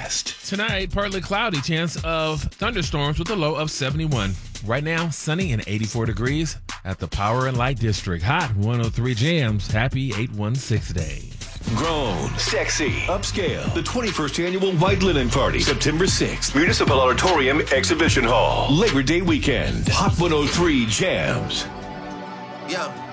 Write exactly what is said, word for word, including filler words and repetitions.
West. Tonight, partly cloudy, chance of thunderstorms with a low of seventy-one. Right now, sunny and eighty-four degrees at the Power and Light District. Hot one oh three Jams. Happy eight one six Day. Grown, sexy, upscale. The twenty-first Annual White Linen Party, September sixth. Municipal Auditorium Exhibition Hall. Labor Day weekend. Hot one oh three Jams. Yeah.